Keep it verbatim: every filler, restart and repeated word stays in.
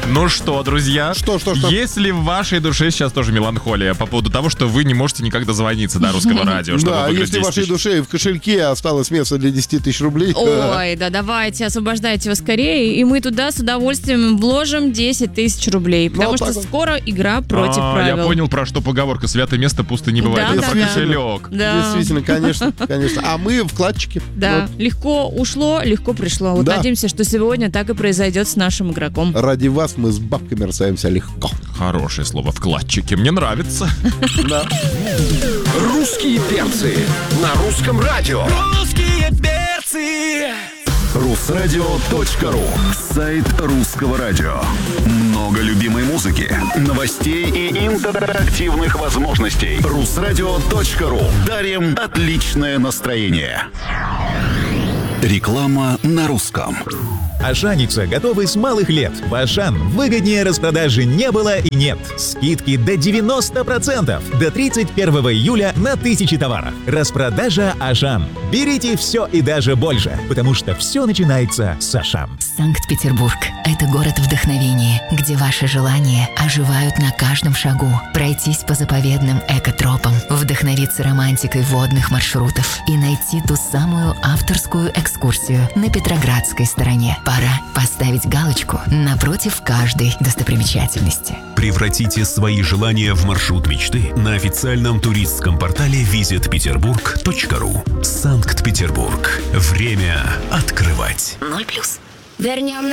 Ну что, друзья, Что, что, что? если в вашей душе сейчас тоже меланхолия по поводу того, что вы не можете никак дозвониться до русского радио, чтобы Да, выиграть если в десять вашей тысяч. душе в кошельке осталось место для десять тысяч рублей. Ой, да давайте, освобождайте его скорее, и мы туда с удовольствием вложим десять тысяч рублей, потому вот что так вот. скоро игра против А, правил. Я понял, про что поговорка. Святое место пусто не бывает. Да, Это да, про да. кошелек. Да. Действительно, конечно, конечно. А мы вкладчики. Да, Вот. легко ушло, легко пришло. Вот Да. надеемся, что сегодня так и произойдет с нашим игроком. Ради вас мы с бабками расстаемся легко. Хорошее слово «вкладчики». Мне нравится. Да. Русские перцы на русском радио. Русские перцы. Русрадио точка ру. Сайт русского радио. Много любимой музыки, новостей и интерактивных возможностей. Русрадио точка ру. Дарим отличное настроение. Реклама на русском. Ашаниться готовы с малых лет. В Ашан выгоднее распродажи не было и нет. Скидки до девяносто процентов. До тридцать первого июля на тысячи товаров. Распродажа Ашан. Берите все и даже больше, потому что все начинается с Ашан. Санкт-Петербург – это город вдохновения, где ваши желания оживают на каждом шагу. Пройтись по заповедным экотропам, вдохновиться романтикой водных маршрутов и найти ту самую авторскую экскурсию на Петроградской стороне. Пора поставить галочку напротив каждой достопримечательности. Превратите свои желания в маршрут мечты на официальном туристском портале визит петербург точка ру. Санкт-Петербург. Время открывать. Ноль плюс. Вернем